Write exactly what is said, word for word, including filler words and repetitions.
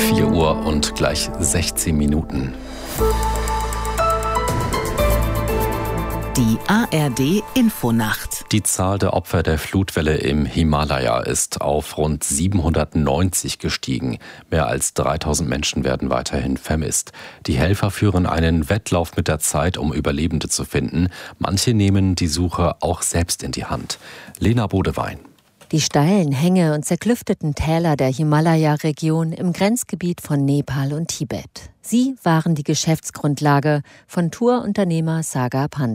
vier Uhr und gleich sechzehn Minuten. Die A R D-Infonacht. Die Zahl der Opfer der Flutwelle im Himalaya ist auf rund siebenhundertneunzig gestiegen. Mehr als dreitausend Menschen werden weiterhin vermisst. Die Helfer führen einen Wettlauf mit der Zeit, um Überlebende zu finden. Manche nehmen die Suche auch selbst in die Hand. Lena Bodewein. Die steilen Hänge und zerklüfteten Täler der Himalaya-Region im Grenzgebiet von Nepal und Tibet. Sie waren die Geschäftsgrundlage von Tourunternehmer Saga Panda.